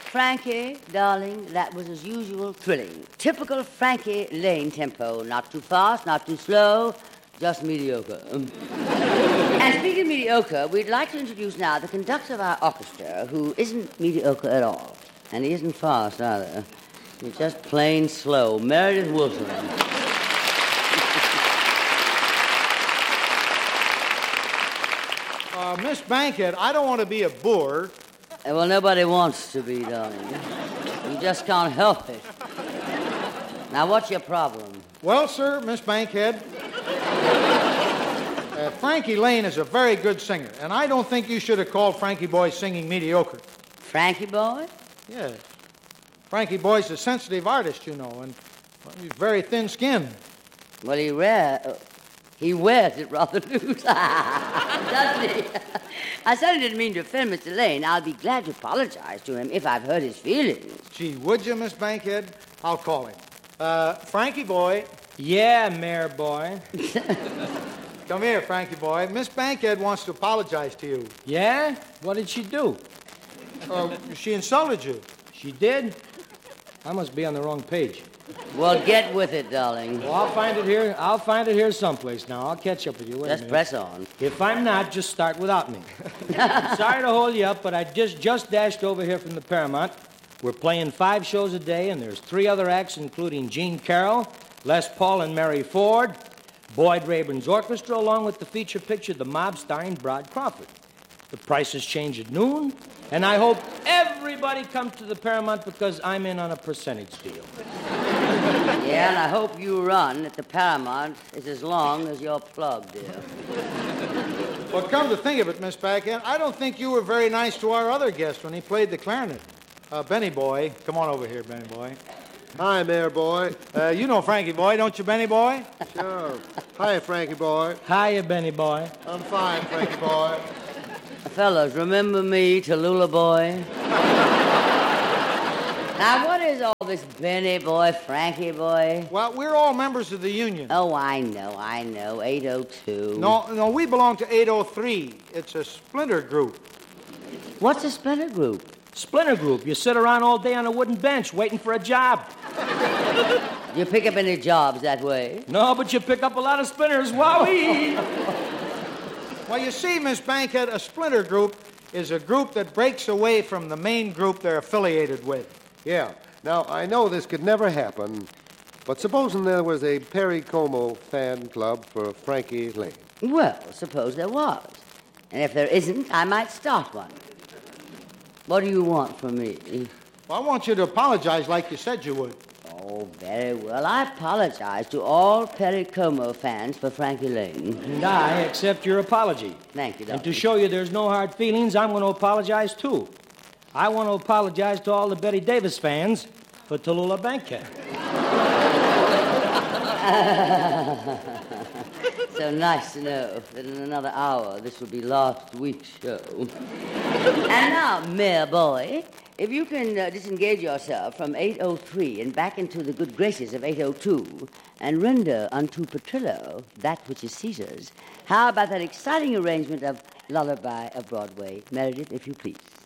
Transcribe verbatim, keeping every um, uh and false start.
Frankie, darling, that was as usual thrilling. Typical Frankie Lane tempo. Not too fast, not too slow, just mediocre. And speaking of mediocre, we'd like to introduce now the conductor of our orchestra, who isn't mediocre at all. And he isn't fast either. He's just plain slow. Meredith Wilson. Uh, Miss Bankhead, I don't want to be a boor. Uh, well, nobody wants to be, darling. You just can't help it. Now, what's your problem? Well, sir, Miss Bankhead, uh, Frankie Lane is a very good singer, and I don't think you should have called Frankie Boy singing mediocre. Frankie Boy? Yes. Frankie Boy's a sensitive artist, you know, and well, he's very thin-skinned. Well, he wear, uh, he wears it rather loose, doesn't he? I certainly didn't mean to offend Mister Lane. I'll be glad to apologize to him if I've hurt his feelings. Gee, would you, Miss Bankhead? I'll call him. Uh, Frankie Boy. Yeah, Mayor Boy. Come here, Frankie Boy. Miss Bankhead wants to apologize to you. Yeah? What did she do? Uh, she insulted you. She did? I must be on the wrong page. Well, get with it, darling. Well, I'll find it here. I'll find it here someplace now. I'll catch up with you. Wait Just press on. If I'm not, just start without me. Sorry to hold you up, but I just just dashed over here from the Paramount. We're playing five shows a day, and there's three other acts, including Gene Carroll, Les Paul and Mary Ford, Boyd Rayburn's orchestra, along with the feature picture The Mob starring Brod Crawford. The prices change at noon, and I hope everybody comes to the Paramount because I'm in on a percentage deal. Yeah, and I hope you run at the Paramount is as long as your plug, dear. Well, come to think of it, Miss Bankhead, I don't think you were very nice to our other guest when he played the clarinet. Uh, Benny Boy. Come on over here, Benny Boy. Hi, Mayor Boy. Uh, you know Frankie Boy, don't you, Benny Boy? Sure. Hi, Frankie Boy. Hiya, Benny Boy. I'm fine, Frankie Boy. Fellas, remember me, Tallulah Boy? Now, what is all this Benny Boy, Frankie Boy? Well, we're all members of the union. Oh, I know, I know. eight oh two. No, no, we belong to eight oh three. It's a splinter group. What's a splinter group? Splinter group. You sit around all day on a wooden bench waiting for a job. Do you pick up any jobs that way? No, but you pick up a lot of splinters. Wowee! Well, you see, Miss Bankhead, a splinter group is a group that breaks away from the main group they're affiliated with. Yeah. Now, I know this could never happen, but supposing there was a Perry Como fan club for Frankie Lane. Well, suppose there was. And if there isn't, I might start one. What do you want from me? Well, I want you to apologize like you said you would. Oh, very well. I apologize to all Perry Como fans for Frankie Lane. And I accept your apology. Thank you, Doctor. And to show you there's no hard feelings, I'm going to apologize, too. I want to apologize to all the Betty Davis fans for Tallulah Bankhead. So nice to know that in another hour this will be last week's show. And now, Mayor Boy, if you can uh, disengage yourself from eight oh three and back into the good graces of eight oh two and render unto Petrillo that which is Caesar's, how about that exciting arrangement of Lullaby of Broadway? Meredith, if you please.